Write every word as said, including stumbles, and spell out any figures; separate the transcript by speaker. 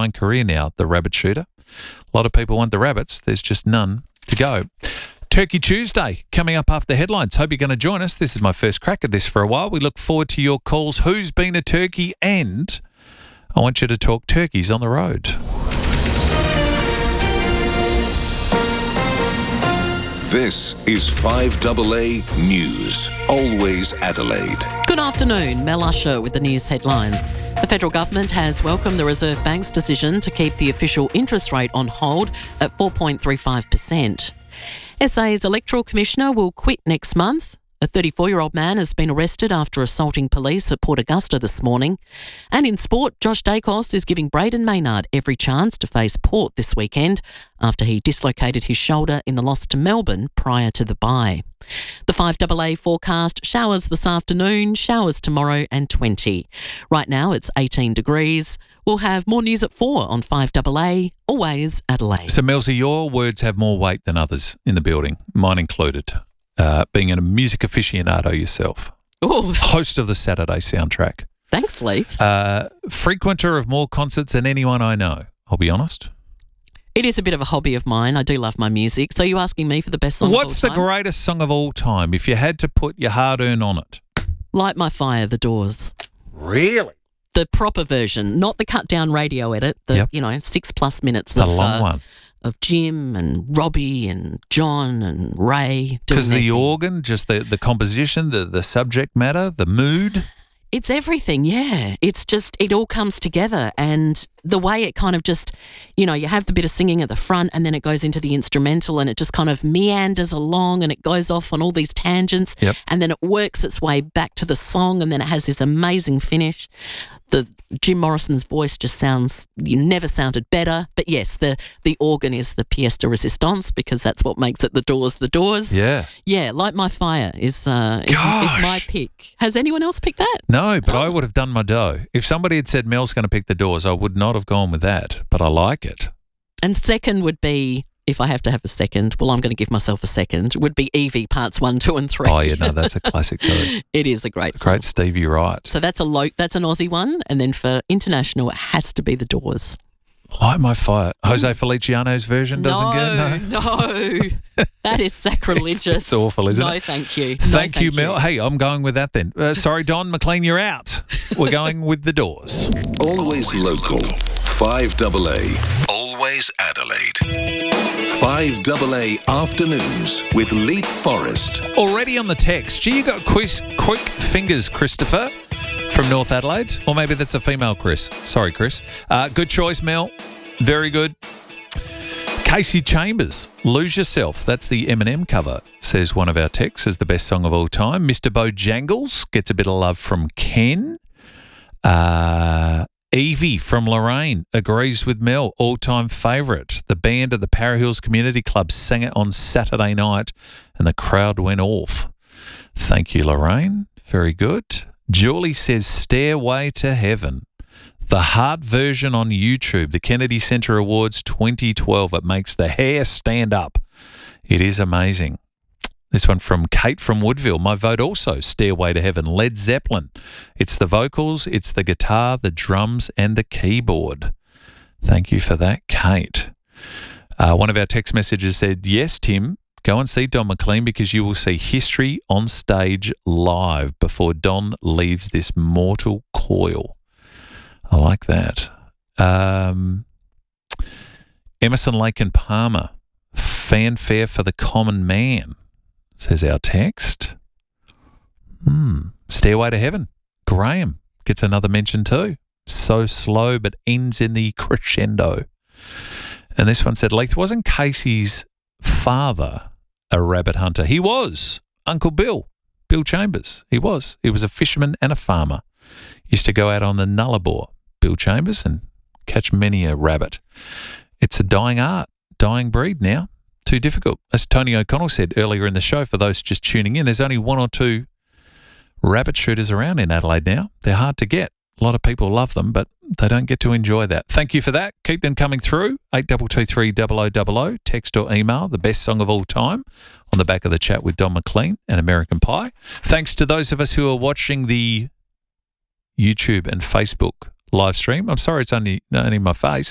Speaker 1: dying career now, the rabbit shooter. A lot of people want the rabbits. There's just none to go. Turkey Tuesday coming up after the headlines. Hope you're going to join us. This is my first crack at this for a while. We look forward to your calls. Who's been a turkey? And I want you to talk turkeys on the road.
Speaker 2: This is five A A News, always Adelaide.
Speaker 3: Good afternoon, Mel Usher with the news headlines. The federal government has welcomed the Reserve Bank's decision to keep the official interest rate on hold at four point three five percent. S A's electoral commissioner will quit next month. A thirty-four-year-old man has been arrested after assaulting police at Port Augusta this morning. And in sport, Josh Dacos is giving Braden Maynard every chance to face Port this weekend after he dislocated his shoulder in the loss to Melbourne prior to the bye. The five A A forecast: showers this afternoon, showers tomorrow and twenty. Right now it's eighteen degrees. We'll have more news at four on five A A, always Adelaide.
Speaker 1: So, Melzy, your words have more weight than others in the building, mine included. Uh, being a music aficionado yourself.
Speaker 3: Ooh.
Speaker 1: Host of the Saturday soundtrack.
Speaker 3: Thanks, Leith.
Speaker 1: Uh, frequenter of more concerts than anyone I know, I'll be honest.
Speaker 3: It is a bit of a hobby of mine. I do love my music. So you're asking me for the best song
Speaker 1: What's
Speaker 3: of all time?
Speaker 1: the greatest song of all time if you had to put your hard-earned on it?
Speaker 3: Light My Fire, The Doors.
Speaker 1: Really?
Speaker 3: The proper version, not the cut-down radio edit, the,
Speaker 1: Yep.
Speaker 3: you know, six-plus minutes
Speaker 1: The
Speaker 3: of,
Speaker 1: long
Speaker 3: uh,
Speaker 1: one.
Speaker 3: of Jim and Robbie and John and Ray.
Speaker 1: Because the
Speaker 3: thing.
Speaker 1: organ, just the, the composition, the, the subject matter, the mood.
Speaker 3: It's everything, yeah. It's just, it all comes together, and the way it kind of just, you know, you have the bit of singing at the front and then it goes into the instrumental and it just kind of meanders along and it goes off on all these tangents.
Speaker 1: Yep.
Speaker 3: And then it works its way back to the song and then it has this amazing finish. The Jim Morrison's voice just sounds, you never sounded better. But yes, the, the organ is the pièce de résistance because that's what makes it the Doors, the Doors.
Speaker 1: Yeah.
Speaker 3: Yeah, Light My Fire is, uh, is, is my
Speaker 1: Gosh.
Speaker 3: pick. Has anyone else picked that?
Speaker 1: No, but
Speaker 3: Oh.
Speaker 1: I would have done my dough. If somebody had said Mel's going to pick the Doors, I would not have gone with that, but I like it.
Speaker 3: And second would be, if I have to have a second, well, I'm going to give myself a second, would be Evie parts one, two and three.
Speaker 1: Oh, yeah, no, that's a classic too.
Speaker 3: It is a great song.
Speaker 1: Great Stevie Wright.
Speaker 3: So that's a lo- that's an Aussie one. And then for international, it has to be The Doors.
Speaker 1: Light My Fire. Jose Feliciano's version doesn't
Speaker 3: no,
Speaker 1: get it? No.
Speaker 3: no. That is sacrilegious.
Speaker 1: It's, it's awful, isn't
Speaker 3: no,
Speaker 1: it?
Speaker 3: No, thank you.
Speaker 1: Thank
Speaker 3: no,
Speaker 1: you, Mel. Hey, I'm going with that then. Uh, sorry, Don McLean, you're out. We're going with The Doors.
Speaker 2: Always local. five A A, always Adelaide. five A A Afternoons with Leith Forrest.
Speaker 1: Already on the text. Gee, you got quick, quick fingers, Christopher, from North Adelaide. Or maybe that's a female Chris. Sorry, Chris. Uh, good choice, Mel. Very good. Casey Chambers, Lose Yourself. That's the Eminem cover, says one of our texts, is the best song of all time. Mister Bojangles gets a bit of love from Ken. Uh, Evie from Lorraine agrees with Mel, all-time favourite. The band at the Para Hills Community Club sang it on Saturday night and the crowd went off. Thank you, Lorraine. Very good. Julie says Stairway to Heaven. The Heart version on YouTube, the Kennedy Center Awards twenty twelve. It makes the hair stand up. It is amazing. This one from Kate from Woodville. My vote also, Stairway to Heaven, Led Zeppelin. It's the vocals, it's the guitar, the drums, and the keyboard. Thank you for that, Kate. Uh, one of our text messages said, yes, Tim, go and see Don McLean because you will see history on stage live before Don leaves this mortal coil. I like that. Um, Emerson, Lake and Palmer, Fanfare for the Common Man, says our text. Hmm. Stairway to Heaven. Graham gets another mention too. So slow but ends in the crescendo. And this one said, Leith, wasn't Casey's father a rabbit hunter? He was. Uncle Bill. Bill Chambers. He was. He was a fisherman and a farmer. Used to go out on the Nullarbor, Bill Chambers, and catch many a rabbit. It's a dying art, dying breed now. Too difficult. As Tony O'Connell said earlier in the show, for those just tuning in, there's only one or two rabbit shooters around in Adelaide now. They're hard to get. A lot of people love them, but they don't get to enjoy that. Thank you for that. Keep them coming through. eight two two three double oh double oh. Text or email, the best song of all time, on the back of the chat with Don McLean and American Pie. Thanks to those of us who are watching the YouTube and Facebook live stream. I'm sorry it's only, only my face.